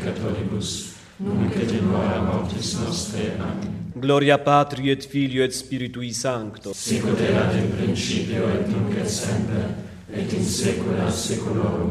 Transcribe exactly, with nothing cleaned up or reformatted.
peccatoribus, nunc et in hora mortis nostre. Amen. Gloria Patri et Filio et Spiritui Sancto. Sicut erat in principio et nunc et semper, et in saecula saeculorum.